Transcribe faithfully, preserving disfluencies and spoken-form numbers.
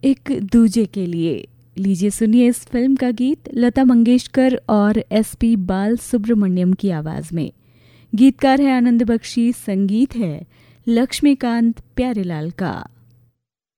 एक दूजे के लिए। लीजिए सुनिए इस फिल्म का गीत लता मंगेशकर और एस पी बाल सुब्रमण्यम की आवाज में। गीतकार है आनंद बख्शी, संगीत है लक्ष्मीकांत प्यारेलाल का।